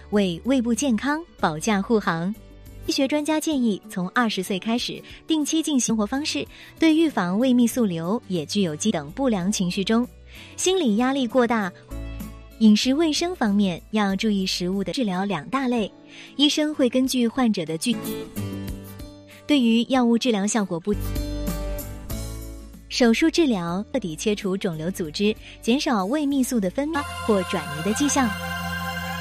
为胃部健康保驾护航。医学专家建议，从20岁开始定期进行生活方式，对预防胃泌素瘤也具有等不良情绪中。心理压力过大，饮食卫生方面要注意食物的治疗2大类，医生会根据患者的对于药物治疗效果不手术治疗彻底切除肿瘤组织，减少胃泌素的分泌或转移的迹象。